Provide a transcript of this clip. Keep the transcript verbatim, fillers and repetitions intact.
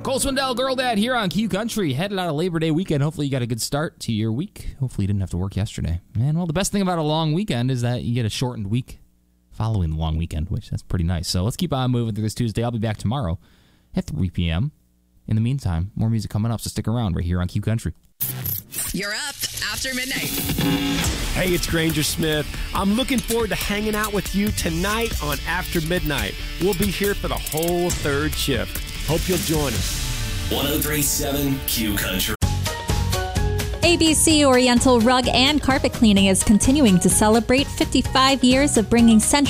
Cole Swindell, Girl Dad here on Q Country, headed out of Labor Day weekend. Hopefully you got a good start to your week. Hopefully you didn't have to work yesterday. And, well, the best thing about a long weekend is that you get a shortened week following the long weekend, which that's pretty nice. So let's keep on moving through this Tuesday. I'll be back tomorrow at three p.m. In the meantime, more music coming up, so stick around right here on Q Country. You're up after midnight. Hey, it's Granger Smith. I'm looking forward to hanging out with you tonight on After Midnight. We'll be here for the whole third shift. Hope you'll join us. one oh three point seven Q Country. A B C Oriental Rug and Carpet Cleaning is continuing to celebrate fifty-five years of bringing central